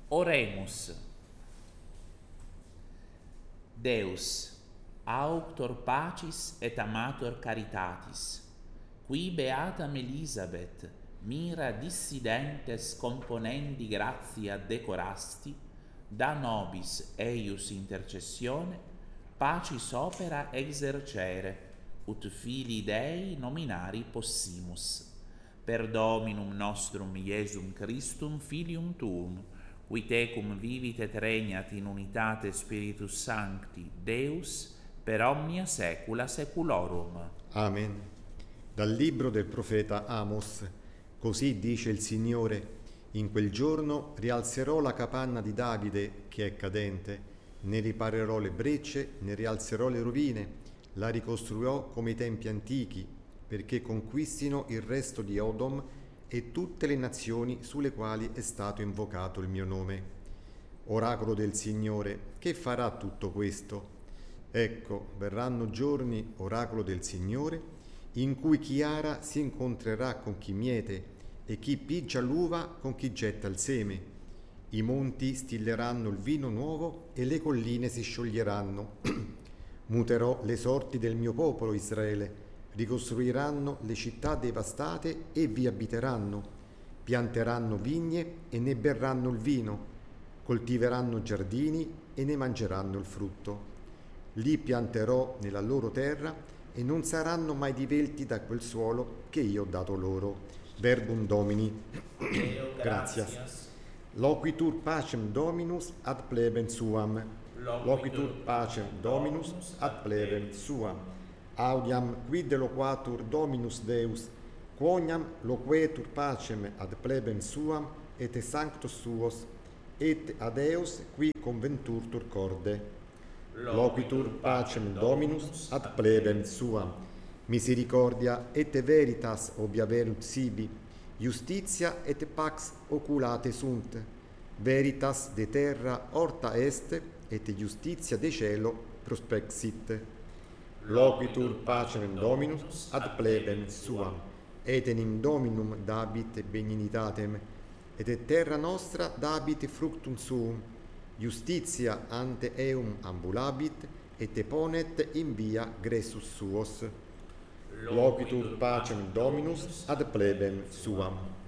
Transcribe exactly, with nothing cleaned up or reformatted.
Oremus. Deus, auctor pacis et amator caritatis, qui beatam Elisabeth mira dissidentes componendi gratia decorasti, da nobis eius intercessione, pacis opera exercere, ut filii Dei nominari possimus. Per Dominum nostrum Iesum Christum, Filium Tuum, qui tecum vivit et regnat in unitate Spiritus Sancti, Deus, per omnia saecula saeculorum. Amen. Dal libro del profeta Amos. Così dice il Signore: in quel giorno rialzerò la capanna di Davide che è cadente, ne riparerò le brecce, ne rialzerò le rovine, la ricostruirò come i tempi antichi, perché conquistino il resto di Odom e tutte le nazioni sulle quali è stato invocato il mio nome. Oracolo del Signore, che farà tutto questo? Ecco, verranno giorni, oracolo del Signore, in cui chi ara si incontrerà con chi miete e chi pigia l'uva con chi getta il seme. I monti stilleranno il vino nuovo e le colline si scioglieranno. Muterò le sorti del mio popolo Israele, ricostruiranno le città devastate e vi abiteranno, pianteranno vigne e ne berranno il vino, coltiveranno giardini e ne mangeranno il frutto. Li pianterò nella loro terra e non saranno mai divelti da quel suolo che io ho dato loro. Verbum Domini. Gratias. Loquitur pacem Dominus ad plebem suam. Loquitur pacem Dominus ad plebem suam. Audiam quid loquatur Dominus Deus, quoniam loquetur pacem ad plebem suam et sanctos suos, et ad eos qui conventurtur corde. Loquitur pacem Dominus ad plebem suam. Misericordia et veritas obiaverunt sibi, justitia et pax oculate sunt. Veritas de terra orta est, et justitia de cielo prospexit. Loquitur pacem Dominus ad plebem suam, et in Dominum dabit beninitatem, et terra nostra dabit fructum suum, justitia ante eum ambulabit, et ponet in via gressus suos. Loquitur pacem Dominus ad plebem suam.